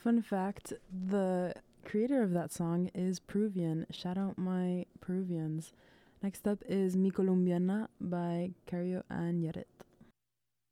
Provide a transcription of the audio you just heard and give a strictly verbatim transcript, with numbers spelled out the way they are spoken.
Fun fact, the creator of that song is Peruvian. Shout out my Peruvians. Next up is Mi Colombiana by Cario and Yerit.